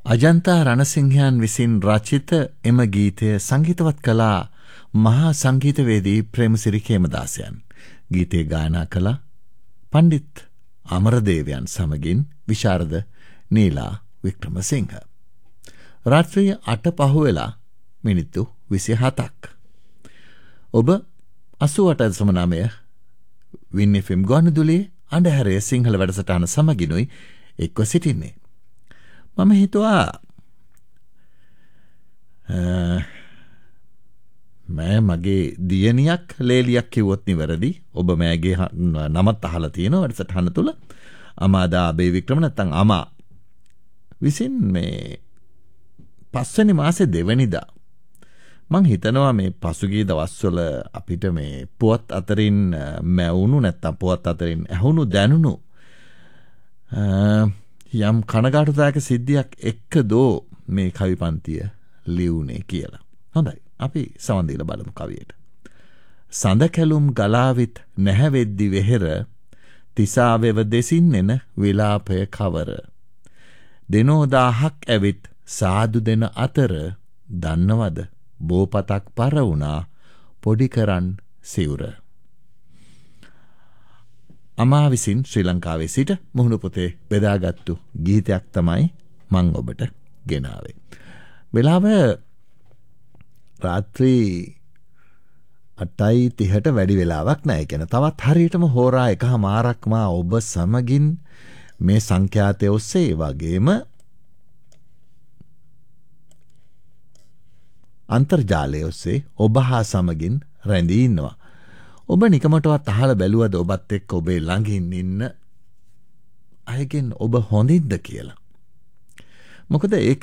අජන්තා රණසිංහයන් විසින් රචිත එම ගීතය සංගීතවත් කළා මහා සංගීතවේදී ප්‍රේමසිරි කේමදාසයන්. ගීතය ගායනා කළ පණ්ඩිත් අමරදේවයන් සමගින් විශාරද නීලා වික්‍රමසිංහ. රාත්‍රිය 8:05 මිනිත්තු 27ක්. ඔබ 88.9 වින් FM ගුවන්විදුලියේ අන්ධහැරයේ සිංහල වැඩසටහන සමගිනුයි එක්ව සිටින්නේ. මම හිතුවා මගේ දියණියක් ලේලියක් කිව්වොත් නිවැරදි. ඔබ මෑගේ නමත් අහලා තියෙනවා වැඩසටහන තුල. අමාදා අබේ වික්‍රම නැත්නම් අමා විසින් මේ 5 වෙනි මාසේ 2 වෙනිදා මං හිතනවා මේ පසුගිය දවස්වල අපිට මේ පුවත් අතරින් මැවුණු නැත්නම් පුවත් අතරින් ඇහුණු දැනුණු යම් කනගාටුදායක සිද්ධියක් එක්කදෝ මේ කවි පන්තිය ලියුනේ කියලා. හොඳයි. අපි සවන් දීලා බලමු කවියට. සඳ කැලුම් ගලාවිත් නැහැවෙද්දි වෙහෙර තිසාවෙව දෙසින් එන විලාපය කවර. දෙනෝ 1000ක් ඇවිත් සාදු දෙන අතර දන්නවද බෝපතක් පර වුණා පොඩි කරන් සිවුර. අමා විසින් ශ්‍රී ලංකාවේ සිට මුහුණු පොතේ බෙදාගත්තු ගීතයක් තමයි මං ඔබට ගෙනාවේ. වෙලාව රාත්‍රී 8:30ට වැඩි වෙලාවක් නැහැ. කියන තවත් හරියටම හෝරා 1:00ක් මා ඔබ සමගින් මේ සංඛ්‍යාතය ඔස්සේ වගේම අන්තර්ජාලය ඔස්සේ ඔබ හා සමගින් රැඳී ඉන්නවා. ඔබ නිකමටවත් අහලා බැලුවද ඔබත් එක්ක ඔබේ ළඟින් ඉන්න අයගෙන් ඔබ හොඳින්ද කියලා? මොකද ඒ